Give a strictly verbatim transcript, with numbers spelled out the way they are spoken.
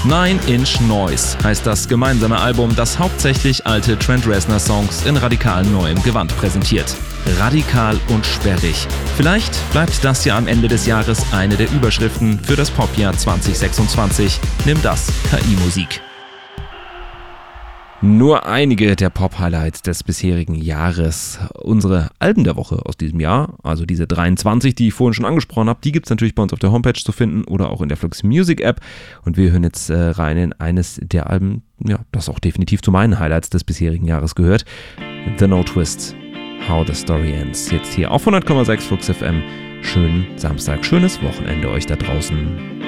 Nine Inch Noise heißt das gemeinsame Album, das hauptsächlich alte Trent Reznor-Songs in radikal neuem Gewand präsentiert. Radikal und sperrig. Vielleicht bleibt das ja am Ende des Jahres eine der Überschriften für das Popjahr zwanzig sechsundzwanzig. Nimm das, K I-Musik. Nur einige der Pop-Highlights des bisherigen Jahres. Unsere Alben der Woche aus diesem Jahr, also diese dreiundzwanzig, die ich vorhin schon angesprochen habe, die gibt es natürlich bei uns auf der Homepage zu finden oder auch in der Flux Music App. Und wir hören jetzt äh, rein in eines der Alben, ja, das auch definitiv zu meinen Highlights des bisherigen Jahres gehört. The No Twist, How the Story Ends. Jetzt hier auf hundert Komma sechs Flux F M. Schönen Samstag, schönes Wochenende euch da draußen.